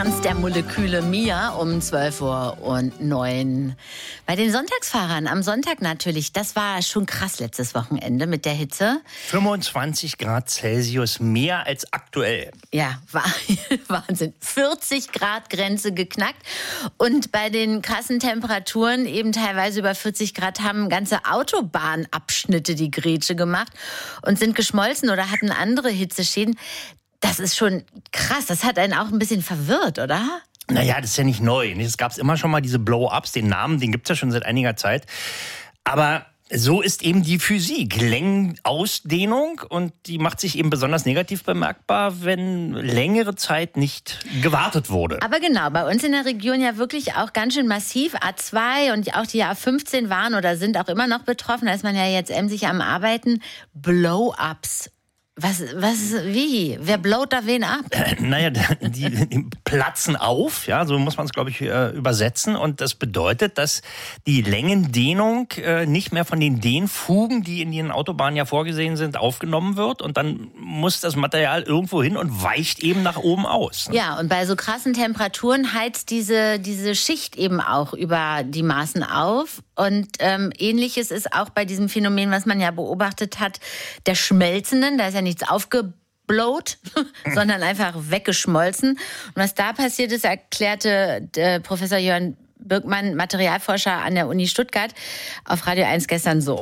Tanz der Moleküle Mia um 12:09 Uhr. Bei den Sonntagsfahrern am Sonntag natürlich, das war schon krass letztes Wochenende mit der Hitze. 25 Grad Celsius mehr als aktuell. Ja, Wahnsinn. 40 Grad Grenze geknackt. Und bei den krassen Temperaturen, eben teilweise über 40 Grad, haben ganze Autobahnabschnitte die Grätsche gemacht und sind geschmolzen oder hatten andere Hitzeschäden. Das ist schon krass. Das hat einen auch ein bisschen verwirrt, oder? Naja, das ist ja nicht neu. Es gab immer schon mal diese Blow-Ups. Den Namen, den gibt's ja schon seit einiger Zeit. Aber so ist eben die Physik. Längenausdehnung. Und die macht sich eben besonders negativ bemerkbar, wenn längere Zeit nicht gewartet wurde. Aber genau, bei uns in der Region ja wirklich auch ganz schön massiv. A2 und auch die A15 waren oder sind auch immer noch betroffen. Da ist man ja jetzt emsig am Arbeiten. Blow-Ups. Wie? Wer blowt da wen ab? Naja, die platzen auf, ja, so muss man es, glaube ich, übersetzen. Und das bedeutet, dass die Längendehnung nicht mehr von den Dehnfugen, die in den Autobahnen ja vorgesehen sind, aufgenommen wird. Und dann muss das Material irgendwo hin und weicht eben nach oben aus. Ja, und bei so krassen Temperaturen heizt diese Schicht eben auch über die Maßen auf. Und Ähnliches ist auch bei diesem Phänomen, was man ja beobachtet hat, der Schmelzenden. Da ist ja nichts aufgeblowt, sondern einfach weggeschmolzen. Und was da passiert ist, erklärte Professor Jörn Birkmann, Materialforscher an der Uni Stuttgart, auf Radio 1 gestern so.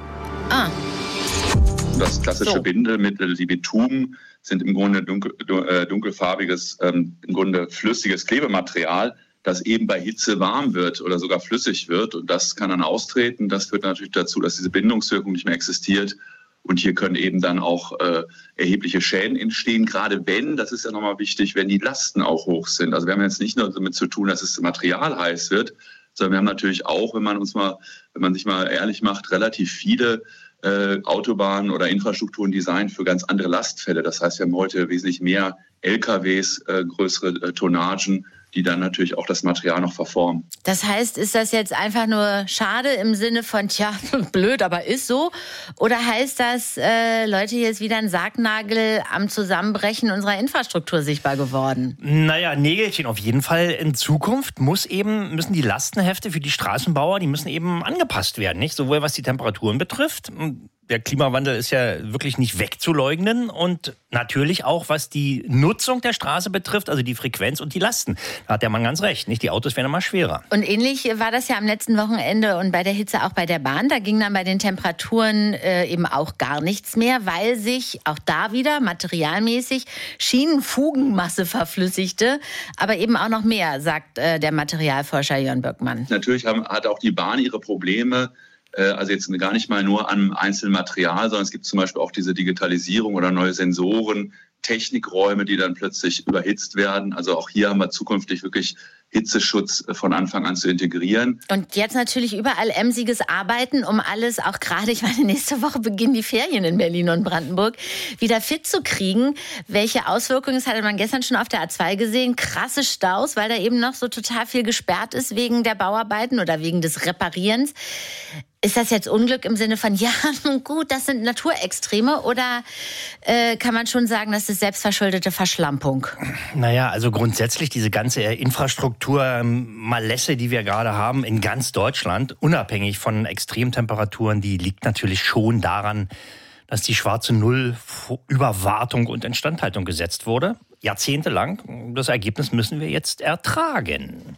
Das klassische Bindemittel, die Bitumen, sind im Grunde dunkelfarbiges, im Grunde flüssiges Klebematerial, das eben bei Hitze warm wird oder sogar flüssig wird. Und das kann dann austreten. Das führt natürlich dazu, dass diese Bindungswirkung nicht mehr existiert. Und hier können eben dann auch erhebliche Schäden entstehen, gerade wenn, das ist ja nochmal wichtig, wenn die Lasten auch hoch sind. Also wir haben jetzt nicht nur damit zu tun, dass das Material heiß wird, sondern wir haben natürlich auch, wenn man sich mal ehrlich macht, relativ viele Autobahnen oder Infrastrukturen designt für ganz andere Lastfälle. Das heißt, wir haben heute wesentlich mehr LKWs, größere Tonnagen, die dann natürlich auch das Material noch verformen. Das heißt, ist das jetzt einfach nur schade im Sinne von, tja, blöd, aber ist so? Oder heißt das, Leute, hier ist wieder ein Sargnagel am Zusammenbrechen unserer Infrastruktur sichtbar geworden? Naja, Nägelchen auf jeden Fall. In Zukunft müssen die Lastenhefte für die Straßenbauer, die müssen eben angepasst werden, nicht? Sowohl was die Temperaturen betrifft. Der Klimawandel ist ja wirklich nicht wegzuleugnen und natürlich auch, was die Nutzung der Straße betrifft, also die Frequenz und die Lasten. Da hat der Mann ganz recht, nicht? Die Autos werden immer schwerer. Und ähnlich war das ja am letzten Wochenende und bei der Hitze auch bei der Bahn. Da ging dann bei den Temperaturen eben auch gar nichts mehr, weil sich auch da wieder materialmäßig Schienenfugenmasse verflüssigte, aber eben auch noch mehr, sagt der Materialforscher Jörn Birkmann. Natürlich hat auch die Bahn ihre Probleme. Also jetzt gar nicht mal nur am einzelnen Material, sondern es gibt zum Beispiel auch diese Digitalisierung oder neue Sensoren, Technikräume, die dann plötzlich überhitzt werden. Also auch hier haben wir zukünftig wirklich Hitzeschutz von Anfang an zu integrieren. Und jetzt natürlich überall emsiges Arbeiten, um alles, auch gerade, ich meine, nächste Woche beginnen die Ferien in Berlin und Brandenburg, wieder fit zu kriegen. Welche Auswirkungen, das hatte man gestern schon auf der A2 gesehen, krasse Staus, weil da eben noch so total viel gesperrt ist wegen der Bauarbeiten oder wegen des Reparierens. Ist das jetzt Unglück im Sinne von, ja, nun gut, das sind Naturextreme, oder kann man schon sagen, das ist selbstverschuldete Verschlampung? Naja, also grundsätzlich diese ganze Infrastruktur-Malesse, die wir gerade haben in ganz Deutschland, unabhängig von Extremtemperaturen, die liegt natürlich schon daran, dass die schwarze Null über Wartung und Instandhaltung gesetzt wurde. Jahrzehntelang. Das Ergebnis müssen wir jetzt ertragen.